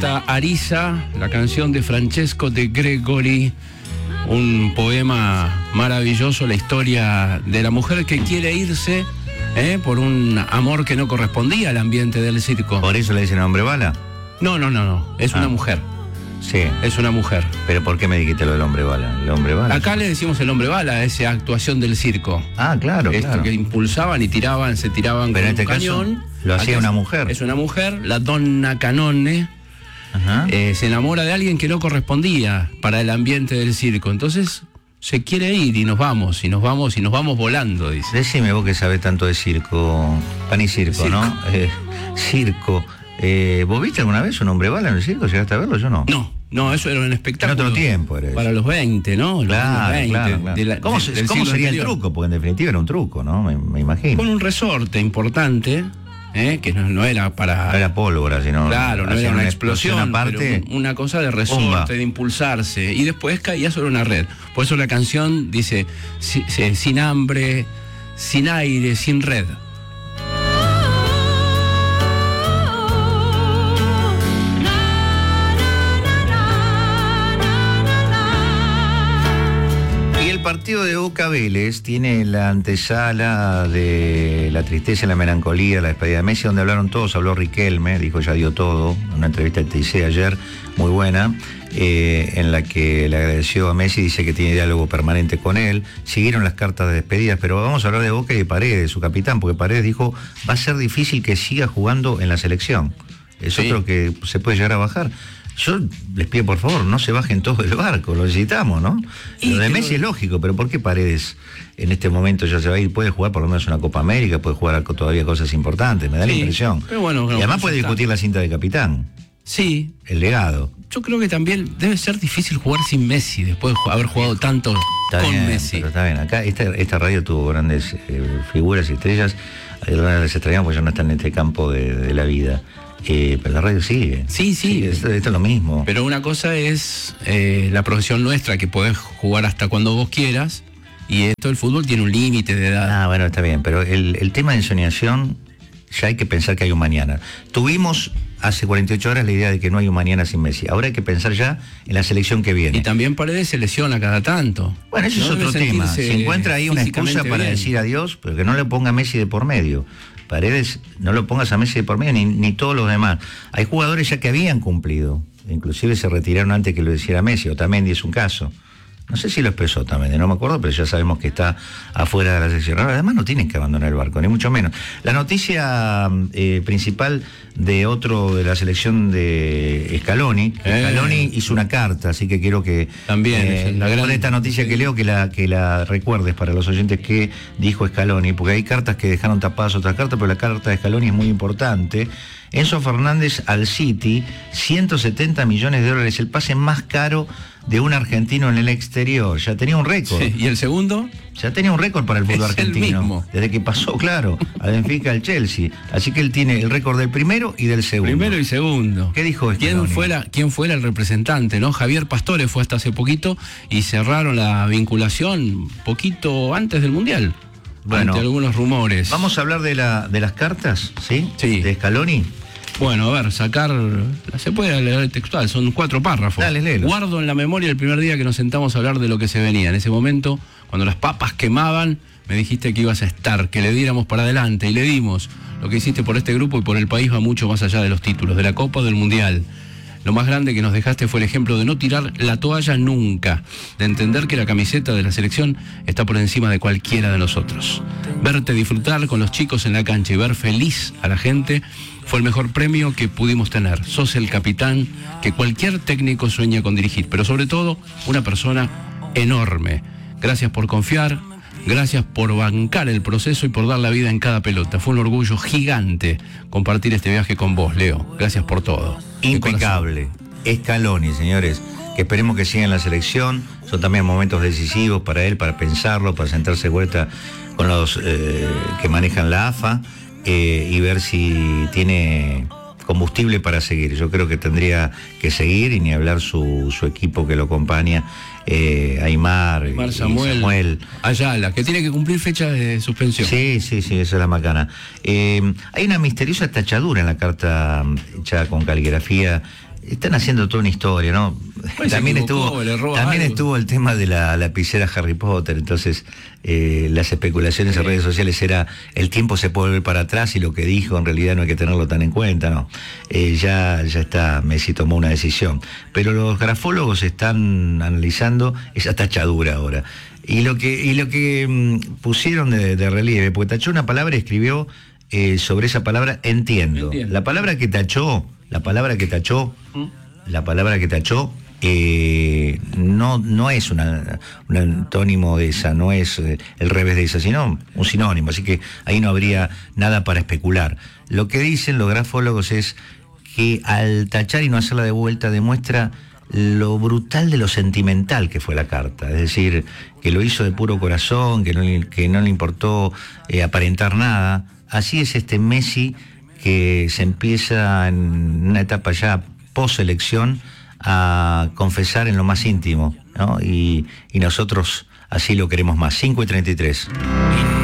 canta Arisa, la canción de Francesco de Gregori, un poema maravilloso, la historia de la mujer que quiere irse por un amor que no correspondía al ambiente del circo. ¿Por eso le dicen hombre bala? No, es una mujer. Sí. Es una mujer. ¿Pero por qué me dijiste lo del hombre bala? ¿El hombre bala? Acá le decimos el hombre bala a esa actuación del circo. Ah, claro, Esto que impulsaban y tiraban, se tiraban pero con en este un cañón. caso lo hacía una mujer. Es una mujer, la donna canone. Ajá. Se enamora de alguien que no correspondía para el ambiente del circo. Entonces se quiere ir y nos vamos volando, dice. Decime vos que sabés tanto de circo, pan y circo. ¿No? Circo. ¿Vos viste alguna vez un hombre bala en el circo? ¿Llegaste a verlo? Yo no. No, eso era un espectáculo. En otro tiempo era eso. Para los 20, ¿no? Claro. ¿Cómo sería el truco? Porque en definitiva era un truco, ¿no? Me imagino. Con un resorte importante, que no era para... No era pólvora, sino... Claro, no era una explosión aparte, pero una cosa de resorte, bomba. de impulsarse. Y después caía sobre una red. Por eso la canción dice, sin hambre, sin aire, sin red. El partido de Boca Vélez tiene la antesala de la tristeza y la melancolía, la despedida de Messi, donde hablaron todos. Habló Riquelme, dijo ya dio todo, una entrevista que te hice ayer, muy buena, en la que le agradeció a Messi, dice que tiene diálogo permanente con él. Siguieron las cartas de despedidas, pero vamos a hablar de Boca y de Paredes, su capitán, porque Paredes dijo, va a ser difícil que siga jugando en la selección. Es otro que se puede llegar a bajar. Yo les pido, por favor, no se bajen todos del barco, lo necesitamos, ¿no? Lo de Messi es lógico, pero ¿por qué Paredes en este momento ya se va a ir? Puede jugar por lo menos una Copa América, puede jugar todavía cosas importantes, me da la impresión. Pero bueno, y además puede discutir la cinta de capitán. Sí. El legado. Yo creo que también debe ser difícil jugar sin Messi, después de haber jugado tanto con Messi. Pero está bien, acá esta radio tuvo grandes figuras y estrellas, les extrañamos porque ya no están en este campo de la vida. Pero la radio sigue. Sí. Esto es lo mismo. Pero una cosa es la profesión nuestra, que podés jugar hasta cuando vos quieras, y esto, el fútbol tiene un límite de edad. Ah, bueno, está bien, pero el tema de ensoñación, ya hay que pensar que hay un mañana. Tuvimos hace 48 horas la idea de que no hay un mañana sin Messi. Ahora hay que pensar ya en la selección que viene. Y también Paredes se lesiona cada tanto. Bueno, eso es otro tema. Se encuentra ahí una excusa para decir adiós, pero que no le ponga Messi de por medio. Paredes, no lo pongas a Messi de por medio, ni todos los demás. Hay jugadores ya que habían cumplido, inclusive se retiraron antes que lo hiciera Messi. Otamendi es un caso. No sé si lo expresó Otamendi, no me acuerdo, pero ya sabemos que está afuera de la selección. Además no tienen que abandonar el barco, ni mucho menos. La noticia principal de otro de la selección de Scaloni. Scaloni hizo una carta, así que quiero que también con esta noticia que leo que la recuerdes para los oyentes que dijo Scaloni, porque hay cartas que dejaron tapadas otras cartas, pero la carta de Scaloni es muy importante. Enzo Fernández al City, 170 millones de dólares, el pase más caro de un argentino en el exterior. Ya tenía un récord. Sí, ¿y el segundo? Ya tenía un récord para el fútbol argentino. El mismo. Desde que pasó, claro, al Benfica, al Chelsea. Así que él tiene el récord del primero y del segundo. Primero y segundo. ¿Qué dijo ¿Quién fuera el representante, no? Javier Pastore fue hasta hace poquito y cerraron la vinculación poquito antes del Mundial. Bueno, ante algunos rumores. Vamos a hablar de las cartas, ¿sí? Sí. De Scaloni. Bueno, a ver, se puede leer textual, son 4 párrafos. Dale, léelo. Guardo en la memoria el primer día que nos sentamos a hablar de lo que se venía. En ese momento, cuando las papas quemaban, me dijiste que ibas a estar, que le diéramos para adelante, y le dimos. Lo que hiciste por este grupo y por el país va mucho más allá de los títulos, de la Copa o del Mundial. Lo más grande que nos dejaste fue el ejemplo de no tirar la toalla nunca, de entender que la camiseta de la selección está por encima de cualquiera de nosotros. Verte disfrutar con los chicos en la cancha y ver feliz a la gente fue el mejor premio que pudimos tener. Sos el capitán que cualquier técnico sueña con dirigir, pero sobre todo una persona enorme. Gracias por confiar, gracias por bancar el proceso y por dar la vida en cada pelota. Fue un orgullo gigante compartir este viaje con vos, Leo. Gracias por todo. Impecable. Scaloni, señores, que esperemos que siga en la selección. Son también momentos decisivos para él, para pensarlo, para sentarse vuelta con los que manejan la AFA y ver si tiene combustible para seguir. Yo creo que tendría que seguir, y ni hablar su equipo que lo acompaña, Aymar, Samuel Ayala, que tiene que cumplir fecha de suspensión. Sí, esa es la macana. Hay una misteriosa tachadura en la carta hecha con caligrafía están haciendo toda una historia, ¿no? Pues También estuvo el tema de la lapicera Harry Potter, entonces las especulaciones en redes sociales era el tiempo se puede volver para atrás y lo que dijo en realidad no hay que tenerlo tan en cuenta, ¿no? Ya está, Messi tomó una decisión. Pero los grafólogos están analizando esa tachadura ahora. Y lo que pusieron de relieve, porque tachó una palabra y escribió sobre esa palabra entiendo. La palabra que tachó no es un antónimo de esa, no es el revés de esa, sino un sinónimo, así que ahí no habría nada para especular. Lo que dicen los grafólogos es que al tachar y no hacerla de vuelta demuestra lo brutal de lo sentimental que fue la carta, es decir, que lo hizo de puro corazón, que no le importó aparentar nada. Así es este Messi que se empieza en una etapa ya post-selección a confesar en lo más íntimo, ¿no? Y nosotros así lo queremos más. 5:33.